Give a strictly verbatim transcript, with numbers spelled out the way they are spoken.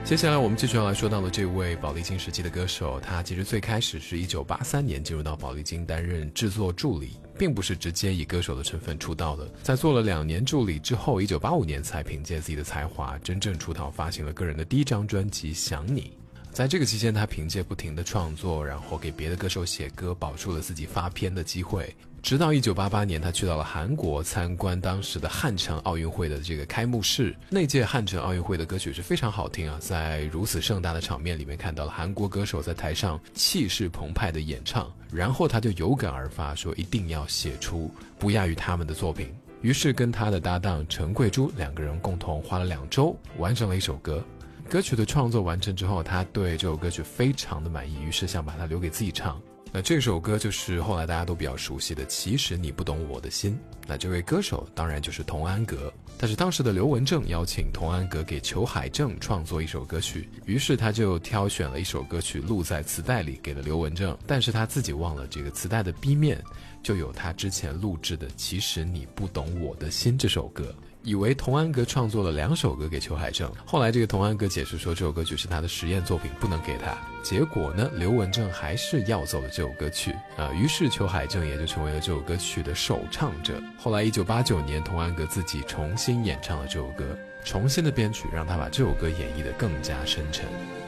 接下来我们继续要来说到的这位宝丽金时期的歌手，他其实最开始是一九八三年进入到宝丽金担任制作助理，并不是直接以歌手的身份出道的。在做了两年助理之后，一九八五年才凭借自己的才华真正出道，发行了个人的第一张专辑《想你》。在这个期间，他凭借不停的创作，然后给别的歌手写歌，保住了自己发片的机会。直到一九八八年，他去到了韩国参观当时的汉城奥运会的这个开幕式。那届汉城奥运会的歌曲是非常好听啊，在如此盛大的场面里面看到了韩国歌手在台上气势澎湃的演唱，然后他就有感而发，说一定要写出不亚于他们的作品。于是跟他的搭档陈桂珠两个人共同花了两周完成了一首歌。歌曲的创作完成之后，他对这首歌曲非常的满意，于是想把它留给自己唱。那这首歌就是后来大家都比较熟悉的《其实你不懂我的心》。那这位歌手当然就是童安格，但是当时的刘文正邀请童安格给裘海正创作一首歌曲，于是他就挑选了一首歌曲录在磁带里给了刘文正，但是他自己忘了这个磁带的 B 面就有他之前录制的《其实你不懂我的心》这首歌，以为童安格创作了两首歌给裘海正，后来这个童安格解释说这首歌曲是他的实验作品，不能给他。结果呢，刘文正还是要走了这首歌曲啊，于是裘海正也就成为了这首歌曲的首唱者。后来一九八九年，童安格自己重新演唱了这首歌，重新的编曲让他把这首歌演绎得更加深沉。